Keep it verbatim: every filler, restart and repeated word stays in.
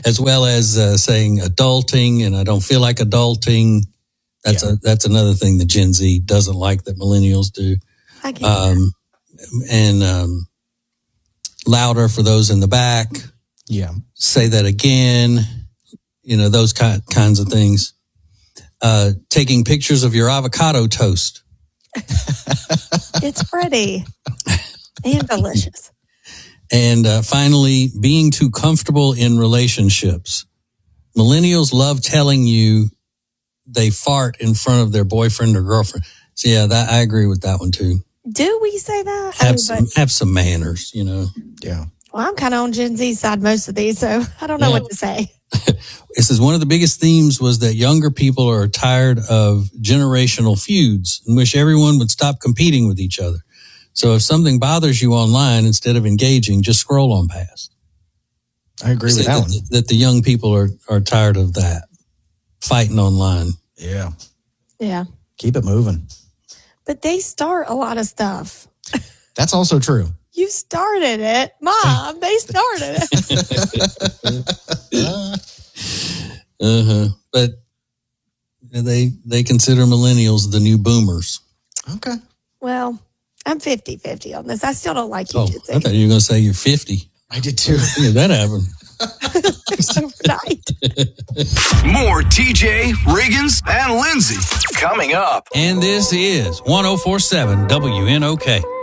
as well as uh, saying adulting, and I don't feel like adulting. That's yeah. a that's another thing that Gen Z doesn't like that millennials do. I get um, and um, louder for those in the back. Yeah. Say that again. You know, those kind kinds of things. Uh, taking pictures of your avocado toast. It's pretty and delicious. And uh, finally, being too comfortable in relationships. Millennials love telling you they fart in front of their boyfriend or girlfriend. So yeah, that I agree with that one too. Do we say that? Have oh, some but, have some manners, you know. Yeah. Well, I'm kind of on Gen Z side most of these, so I don't know yeah. what to say. It says one of the biggest themes was that younger people are tired of generational feuds and wish everyone would stop competing with each other. So if something bothers you online, instead of engaging, just scroll on past. I agree with that, that one. That the young people are, are tired of that, fighting online. Yeah. Yeah. Keep it moving. But they start a lot of stuff. That's also true. You started it. Mom, they started it. uh-huh. But they they consider millennials the new boomers. Okay. Well, I'm fifty-fifty on this. I still don't like you, Oh, Gen Z. I thought you were going to say you're fifty. I did too. When did that happen? Overnight. More T J, Riggins, and Lindsay coming up. And this is one oh four point seven W N O K.